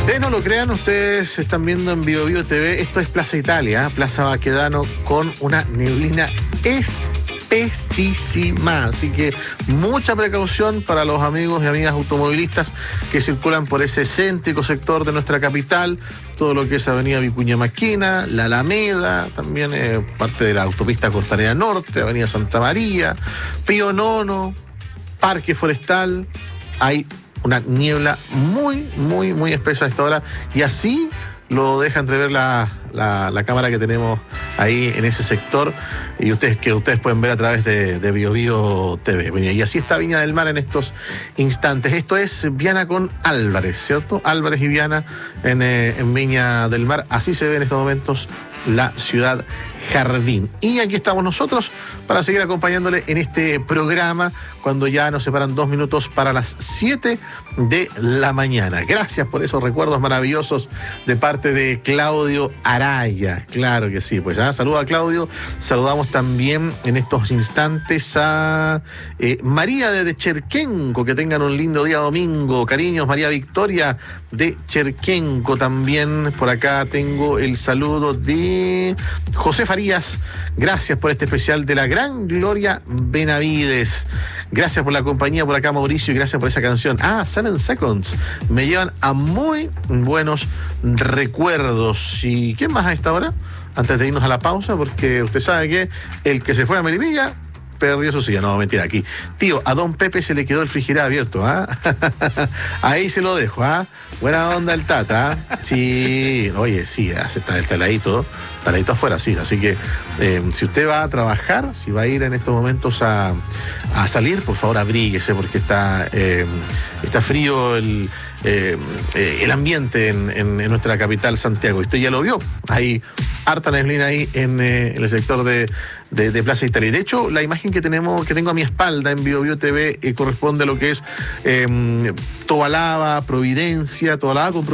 Ustedes no lo crean, ustedes están viendo en BioBio TV, esto es Plaza Italia, Plaza Baquedano, con una neblina espesísima, así que mucha precaución para los amigos y amigas automovilistas que circulan por ese céntrico sector de nuestra capital, todo lo que es Avenida Vicuña Maquena, la Alameda, también parte de la autopista Costanera Norte, Avenida Santa María, Pío Nono, Parque Forestal. Hay una niebla muy espesa a esta hora, y así lo deja entrever la cámara que tenemos ahí en ese sector, y ustedes pueden ver a través de BioBio TV. Y así está Viña del Mar en estos instantes. Esto es Viana con Álvarez, ¿cierto? Álvarez y Viana en Viña del Mar. Así se ve en estos momentos la ciudad jardín. Y aquí estamos nosotros para seguir acompañándole en este programa cuando ya nos separan 2 minutos para las 7 de la mañana. Gracias por esos recuerdos maravillosos de parte de Claudio Araya. Claro que sí, pues saludo a Claudio. Saludamos también en estos instantes a María de Cherquenco. Que tengan un lindo día domingo. Cariños, María Victoria de Cherquenco. También por acá tengo el saludo de José Farías. Gracias por este especial de la gran Gloria Benavides. Gracias por la compañía por acá, Mauricio, y gracias por esa canción. 7 Seconds. Me llevan a muy buenos recuerdos. ¿Y quién más a esta hora? Antes de irnos a la pausa, porque usted sabe que el que se fue a Melipilla perdió su silla. No, mentira, aquí. Tío, a don Pepe se le quedó el frigider abierto, Ahí se lo dejo, Buena onda el Tata, Sí, oye, sí, está el taladito afuera, sí. Así que si usted va a trabajar, si va a ir en estos momentos a salir, por favor abríguese, porque está frío el ambiente en nuestra capital, Santiago. Usted ya lo vio, hay harta neblina ahí en el sector de Plaza Italia. De hecho, la imagen que tengo a mi espalda en BioBio TV corresponde a lo que es Tobalaba, Providencia, Tobalaba con